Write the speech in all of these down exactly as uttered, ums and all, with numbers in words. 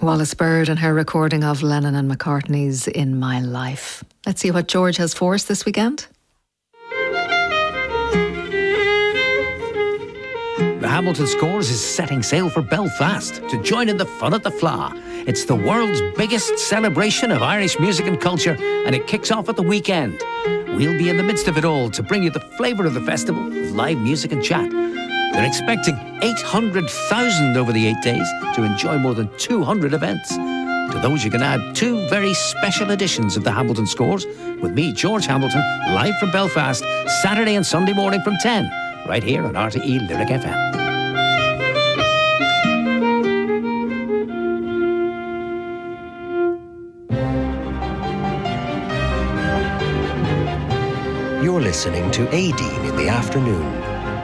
Wallace Bird and her recording of Lennon and McCartney's In My Life. Let's see what George has for us this weekend. The Hamilton Scores is setting sail for Belfast to join in the fun at the Fleadh. It's the world's biggest celebration of Irish music and culture, and it kicks off at the weekend. We'll be in the midst of it all to bring you the flavour of the festival with live music and chat. They're expecting eight hundred thousand over the eight days to enjoy more than two hundred events. To those, you can add two very special editions of the Hamilton Scores with me, George Hamilton, live from Belfast, Saturday and Sunday morning from ten, right here on R T E Lyric F M. You're listening to Aideen in the Afternoon.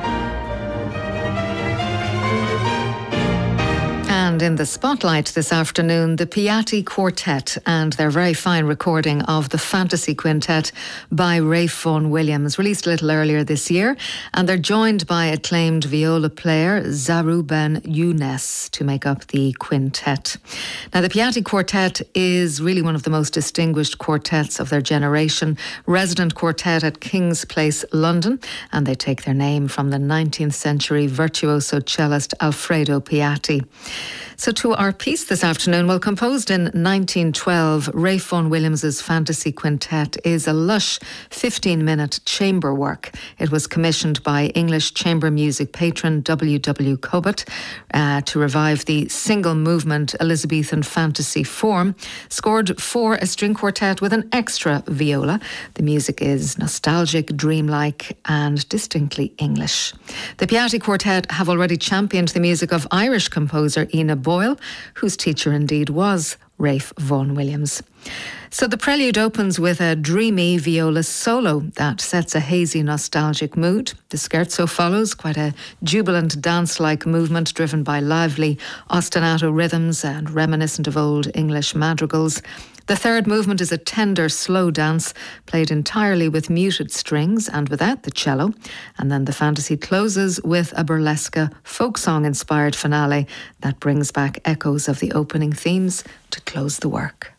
And in the spotlight this afternoon, the Piatti Quartet and their very fine recording of the Fantasy Quintet by Ralph Vaughan Williams, released a little earlier this year. And they're joined by acclaimed viola player Zahrou Ben Younes to make up the quintet. Now, the Piatti Quartet is really one of the most distinguished quartets of their generation, resident quartet at King's Place, London, and they take their name from the nineteenth century virtuoso cellist Alfredo Piatti. So to our piece this afternoon, well, composed in nineteen twelve, Ralph Vaughan Williams's Fantasy Quintet is a lush fifteen-minute chamber work. It was commissioned by English chamber music patron W W Cubitt uh, to revive the single-movement Elizabethan fantasy form, scored for a string quartet with an extra viola. The music is nostalgic, dreamlike and distinctly English. The Piatti Quartet have already championed the music of Irish composer Ina Boyle, whose teacher indeed was Ralph Vaughan Williams. So the prelude opens with a dreamy viola solo that sets a hazy, nostalgic mood. The scherzo follows, quite a jubilant dance-like movement driven by lively ostinato rhythms and reminiscent of old English madrigals. The third movement is a tender, slow dance played entirely with muted strings and without the cello. And then the fantasy closes with a burlesque folk song-inspired finale that brings back echoes of the opening themes to close the work.